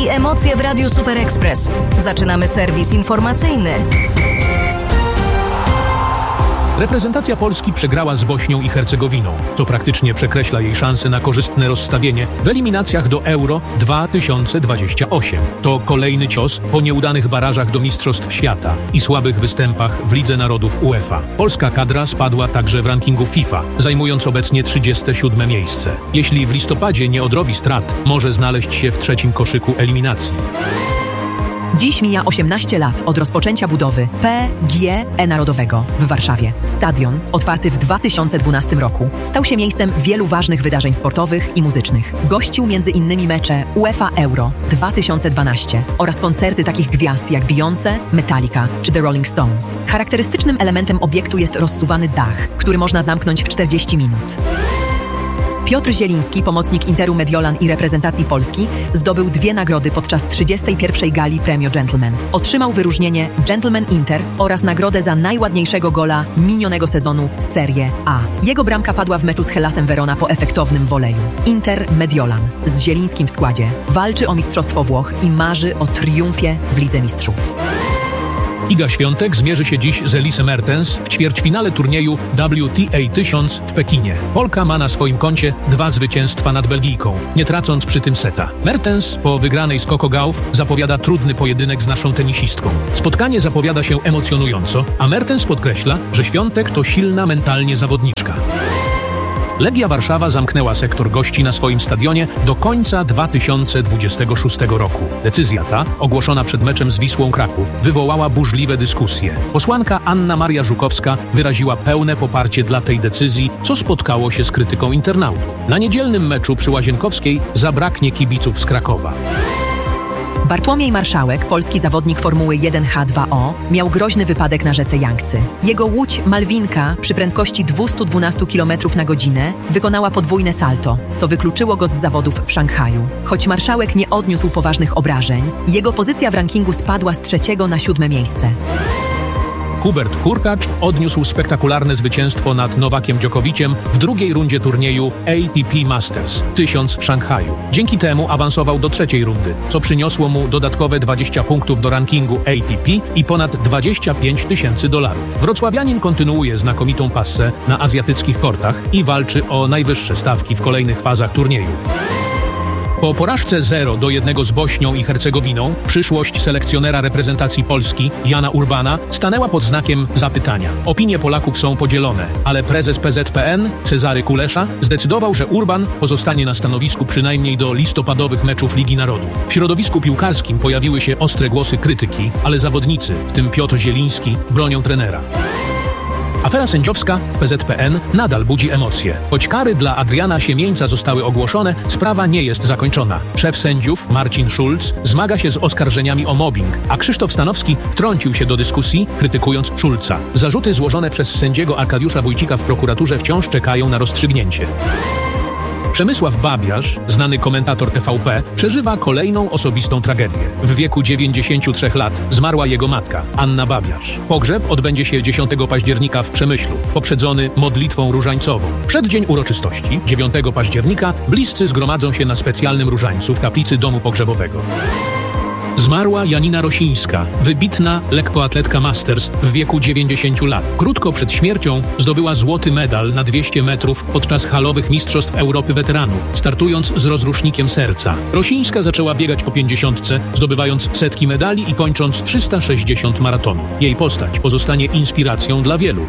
Budzi emocje w Radiu Super Express. Zaczynamy serwis informacyjny. Reprezentacja Polski przegrała z Bośnią i Hercegowiną, co praktycznie przekreśla jej szanse na korzystne rozstawienie w eliminacjach do Euro 2028. To kolejny cios po nieudanych barażach do Mistrzostw Świata i słabych występach w Lidze Narodów UEFA. Polska kadra spadła także w rankingu FIFA, zajmując obecnie 37. miejsce. Jeśli w listopadzie nie odrobi strat, może znaleźć się w trzecim koszyku eliminacji. Dziś mija 18 lat od rozpoczęcia budowy PGE Narodowego w Warszawie. Stadion, otwarty w 2012 roku, stał się miejscem wielu ważnych wydarzeń sportowych i muzycznych. Gościł m.in. mecze UEFA Euro 2012 oraz koncerty takich gwiazd jak Beyoncé, Metallica czy The Rolling Stones. Charakterystycznym elementem obiektu jest rozsuwany dach, który można zamknąć w 40 minut. Piotr Zieliński, pomocnik Interu Mediolan i reprezentacji Polski, zdobył 2 nagrody podczas 31. gali Premio Gentleman. Otrzymał wyróżnienie Gentleman Inter oraz nagrodę za najładniejszego gola minionego sezonu Serie A. Jego bramka padła w meczu z Hellasem Verona po efektownym woleju. Inter Mediolan z Zielińskim w składzie walczy o Mistrzostwo Włoch i marzy o triumfie w Lidze Mistrzów. Iga Świątek zmierzy się dziś z Elise Mertens w ćwierćfinale turnieju WTA 1000 w Pekinie. Polka ma na swoim koncie 2 zwycięstwa nad Belgijką, nie tracąc przy tym seta. Mertens po wygranej z Coco Gauff zapowiada trudny pojedynek z naszą tenisistką. Spotkanie zapowiada się emocjonująco, a Mertens podkreśla, że Świątek to silna mentalnie zawodniczka. Legia Warszawa zamknęła sektor gości na swoim stadionie do końca 2026 roku. Decyzja ta, ogłoszona przed meczem z Wisłą Kraków, wywołała burzliwe dyskusje. Posłanka Anna Maria Żukowska wyraziła pełne poparcie dla tej decyzji, co spotkało się z krytyką internautów. Na niedzielnym meczu przy Łazienkowskiej zabraknie kibiców z Krakowa. Bartłomiej Marszałek, polski zawodnik Formuły 1H2O, miał groźny wypadek na rzece Jangtzy. Jego łódź Malwinka przy prędkości 212 km na godzinę wykonała podwójne salto, co wykluczyło go z zawodów w Szanghaju. Choć Marszałek nie odniósł poważnych obrażeń, jego pozycja w rankingu spadła z 3. na 7. miejsce. Hubert Hurkacz odniósł spektakularne zwycięstwo nad Nowakiem Dżokowiciem w drugiej rundzie turnieju ATP Masters 1000 w Szanghaju. Dzięki temu awansował do 3. rundy, co przyniosło mu dodatkowe 20 punktów do rankingu ATP i ponad $25,000. Wrocławianin kontynuuje znakomitą passę na azjatyckich kortach i walczy o najwyższe stawki w kolejnych fazach turnieju. Po porażce 0-1 z Bośnią i Hercegowiną przyszłość selekcjonera reprezentacji Polski Jana Urbana stanęła pod znakiem zapytania. Opinie Polaków są podzielone, ale prezes PZPN Cezary Kulesza zdecydował, że Urban pozostanie na stanowisku przynajmniej do listopadowych meczów Ligi Narodów. W środowisku piłkarskim pojawiły się ostre głosy krytyki, ale zawodnicy, w tym Piotr Zieliński, bronią trenera. Afera sędziowska w PZPN nadal budzi emocje. Choć kary dla Adriana Siemieńca zostały ogłoszone, sprawa nie jest zakończona. Szef sędziów, Marcin Schulz, zmaga się z oskarżeniami o mobbing, a Krzysztof Stanowski wtrącił się do dyskusji, krytykując Schulza. Zarzuty złożone przez sędziego Arkadiusza Wójcika w prokuraturze wciąż czekają na rozstrzygnięcie. Przemysław Babiarz, znany komentator TVP, przeżywa kolejną osobistą tragedię. W wieku 93 lat zmarła jego matka, Anna Babiarz. Pogrzeb odbędzie się 10 października w Przemyślu, poprzedzony modlitwą różańcową. W przeddzień uroczystości, 9 października, bliscy zgromadzą się na specjalnym różańcu w kaplicy domu pogrzebowego. Zmarła Janina Rosińska, wybitna lekkoatletka Masters w wieku 90 lat. Krótko przed śmiercią zdobyła złoty medal na 200 metrów podczas halowych Mistrzostw Europy Weteranów, startując z rozrusznikiem serca. Rosińska zaczęła biegać po 50, zdobywając setki medali i kończąc 360 maratonów. Jej postać pozostanie inspiracją dla wielu.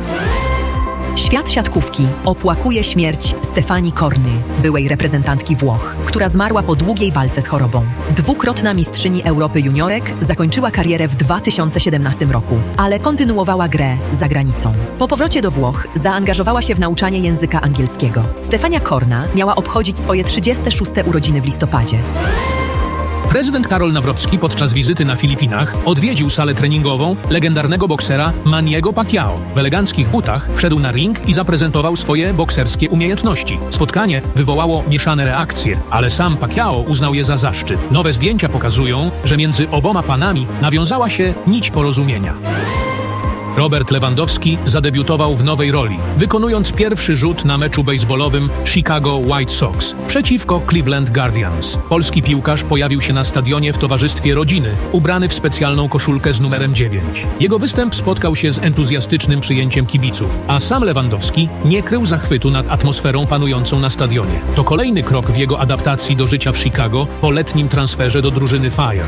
Świat siatkówki opłakuje śmierć Stefanii Corny, byłej reprezentantki Włoch, która zmarła po długiej walce z chorobą. Dwukrotna mistrzyni Europy juniorek zakończyła karierę w 2017 roku, ale kontynuowała grę za granicą. Po powrocie do Włoch zaangażowała się w nauczanie języka angielskiego. Stefania Corna miała obchodzić swoje 36. urodziny w listopadzie. Prezydent Karol Nawrocki podczas wizyty na Filipinach odwiedził salę treningową legendarnego boksera Manniego Pacquiao. W eleganckich butach wszedł na ring i zaprezentował swoje bokserskie umiejętności. Spotkanie wywołało mieszane reakcje, ale sam Pacquiao uznał je za zaszczyt. Nowe zdjęcia pokazują, że między oboma panami nawiązała się nić porozumienia. Robert Lewandowski zadebiutował w nowej roli, wykonując pierwszy rzut na meczu bejsbolowym Chicago White Sox przeciwko Cleveland Guardians. Polski piłkarz pojawił się na stadionie w towarzystwie rodziny, ubrany w specjalną koszulkę z numerem 9. Jego występ spotkał się z entuzjastycznym przyjęciem kibiców, a sam Lewandowski nie krył zachwytu nad atmosferą panującą na stadionie. To kolejny krok w jego adaptacji do życia w Chicago po letnim transferze do drużyny Fire.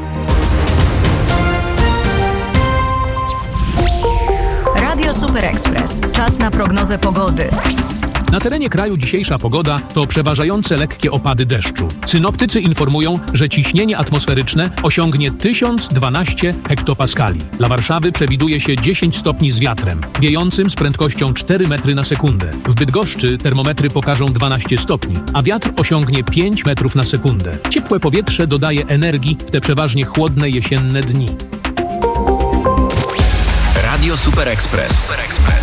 Radio Super Express. Czas na prognozę pogody. Na terenie kraju dzisiejsza pogoda to przeważające lekkie opady deszczu. Synoptycy informują, że ciśnienie atmosferyczne osiągnie 1012 hektopaskali. Dla Warszawy przewiduje się 10 stopni z wiatrem, wiejącym z prędkością 4 metry na sekundę. W Bydgoszczy termometry pokażą 12 stopni, a wiatr osiągnie 5 metrów na sekundę. Ciepłe powietrze dodaje energii w te przeważnie chłodne jesienne dni. Radio Super Express.